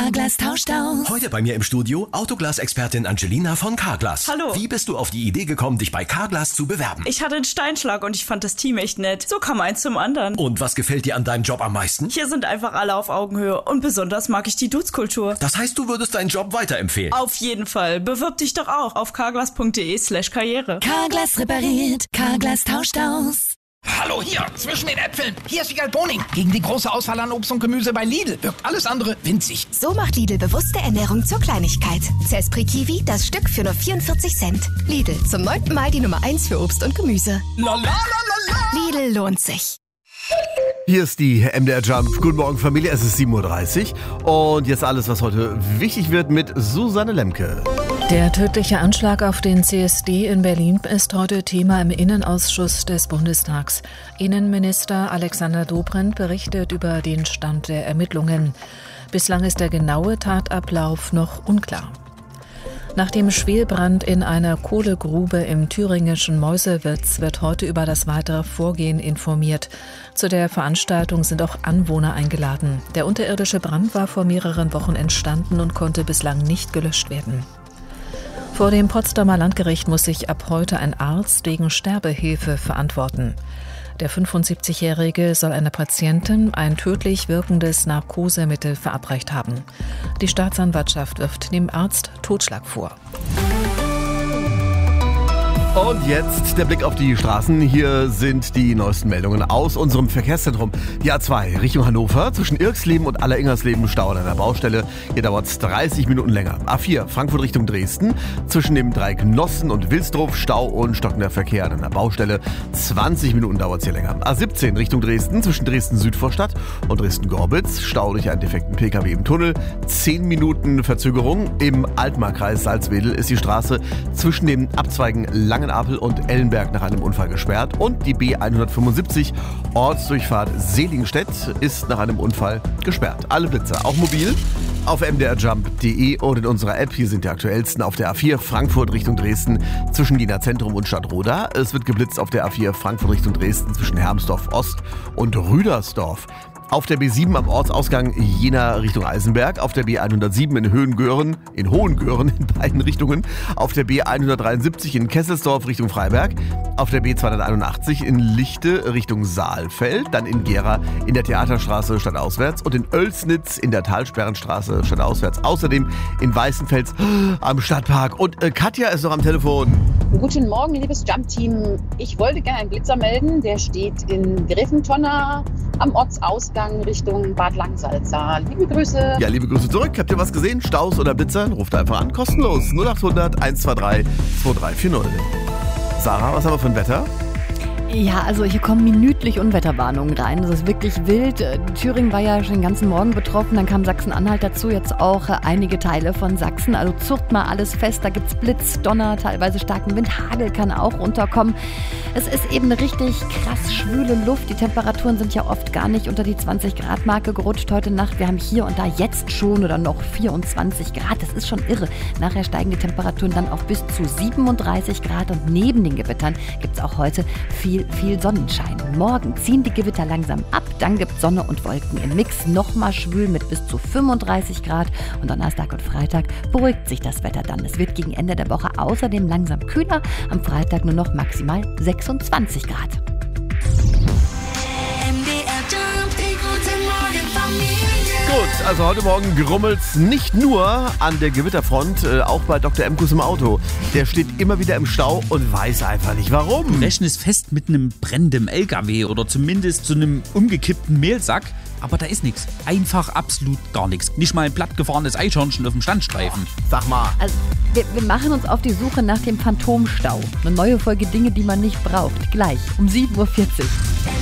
Carglass tauscht aus. Heute bei mir im Studio Autoglas-Expertin Angelina von Carglass. Hallo. Wie bist du auf die Idee gekommen, dich bei Carglass zu bewerben? Ich hatte einen Steinschlag und ich fand das Team echt nett. So kam eins zum anderen. Und was gefällt dir an deinem Job am meisten? Hier sind einfach alle auf Augenhöhe und besonders mag ich die Dudes-Kultur. Das heißt, du würdest deinen Job weiterempfehlen? Auf jeden Fall. Bewirb dich doch auch auf carglass.de/karriere. Carglass repariert, Carglass tauscht aus. Hallo, hier, zwischen den Äpfeln. Hier ist Wiegald Boning. Gegen die große Auswahl an Obst und Gemüse bei Lidl wirkt alles andere winzig. So macht Lidl bewusste Ernährung zur Kleinigkeit. Zespri Kiwi, das Stück für nur 44 Cent. Lidl, zum 9. Mal die Nummer 1 für Obst und Gemüse. La la la la la. Lidl lohnt sich. Hier ist die MDR Jump. Guten Morgen Familie, es ist 7.30 Uhr und jetzt alles, was heute wichtig wird mit Susanne Lemke. Der tödliche Anschlag auf den CSD in Berlin ist heute Thema im Innenausschuss des Bundestags. Innenminister Alexander Dobrindt berichtet über den Stand der Ermittlungen. Bislang ist der genaue Tatablauf noch unklar. Nach dem Schwelbrand in einer Kohlegrube im thüringischen Meuselwitz wird heute über das weitere Vorgehen informiert. Zu der Veranstaltung sind auch Anwohner eingeladen. Der unterirdische Brand war vor mehreren Wochen entstanden und konnte bislang nicht gelöscht werden. Vor dem Potsdamer Landgericht muss sich ab heute ein Arzt wegen Sterbehilfe verantworten. Der 75-Jährige soll einer Patientin ein tödlich wirkendes Narkosemittel verabreicht haben. Die Staatsanwaltschaft wirft dem Arzt Totschlag vor. Und jetzt der Blick auf die Straßen. Hier sind die neuesten Meldungen aus unserem Verkehrszentrum. Die A2 Richtung Hannover zwischen Irksleben und Aller-Ingersleben Stau an einer Baustelle. Hier dauert es 30 Minuten länger. A4 Frankfurt Richtung Dresden zwischen dem Dreieck Nossen und Wilsdruf Stau und stockender Verkehr an einer Baustelle. 20 Minuten dauert es hier länger. A17 Richtung Dresden zwischen Dresden-Südvorstadt und Dresden-Gorbitz. Stau durch einen defekten PKW im Tunnel. 10 Minuten Verzögerung. Im Altmarkreis Salzwedel ist die Straße zwischen den Abzweigen Langenapel und Ellenberg nach einem Unfall gesperrt und die B175 Ortsdurchfahrt Seligenstedt ist nach einem Unfall gesperrt. Alle Blitzer, auch mobil, auf mdrjump.de und in unserer App. Hier sind die aktuellsten auf der A4 Frankfurt Richtung Dresden zwischen Jena Zentrum und Stadtroda. Es wird geblitzt auf der A4 Frankfurt Richtung Dresden zwischen Hermsdorf Ost und Rüdersdorf. Auf der B7 am Ortsausgang Jena Richtung Eisenberg, auf der B107 in Hohengöhren in beiden Richtungen, auf der B173 in Kesselsdorf Richtung Freiberg, auf der B281 in Lichte Richtung Saalfeld, dann in Gera in der Theaterstraße stadtauswärts und in Oelsnitz in der Talsperrenstraße stadtauswärts. Außerdem in Weißenfels am Stadtpark. Und Katja ist noch am Telefon. Guten Morgen, liebes Jump-Team. Ich wollte gerne einen Blitzer melden. Der steht in Greventonner am Ortsausgang Richtung Bad Langsalza. Liebe Grüße. Ja, liebe Grüße zurück. Habt ihr was gesehen? Staus oder Blitzer? Ruft einfach an. Kostenlos. 0800 123 2340. Sarah, was haben wir für ein Wetter? Ja, also hier kommen minütlich Unwetterwarnungen rein. Das ist wirklich wild. Thüringen war ja schon den ganzen Morgen betroffen. Dann kam Sachsen-Anhalt dazu, jetzt auch einige Teile von Sachsen. Also zurrt mal alles fest. Da gibt's Blitz, Donner, teilweise starken Wind. Hagel kann auch runterkommen. Es ist eben eine richtig krass schwüle Luft. Die Temperaturen sind ja oft gar nicht unter die 20-Grad-Marke gerutscht heute Nacht. Wir haben hier und da jetzt schon oder noch 24 Grad. Das ist schon irre. Nachher steigen die Temperaturen dann auf bis zu 37 Grad. Und neben den Gewittern gibt's auch heute viel Sonnenschein. Morgen ziehen die Gewitter langsam ab, dann gibt es Sonne und Wolken im Mix, nochmal schwül mit bis zu 35 Grad und Donnerstag und Freitag beruhigt sich das Wetter dann. Es wird gegen Ende der Woche außerdem langsam kühler, am Freitag nur noch maximal 26 Grad. Gut, also heute Morgen grummelt's nicht nur an der Gewitterfront, auch bei Dr. Emkus im Auto. Der steht immer wieder im Stau und weiß einfach nicht warum. Du rechnest fest mit einem brennenden LKW oder zumindest zu einem umgekippten Mehlsack, aber da ist nichts. Einfach absolut gar nichts. Nicht mal ein plattgefahrenes Eichhörnchen auf dem Standstreifen. Sag mal. Also, wir machen uns auf die Suche nach dem Phantomstau. Eine neue Folge Dinge, die man nicht braucht. Gleich um 7.40 Uhr.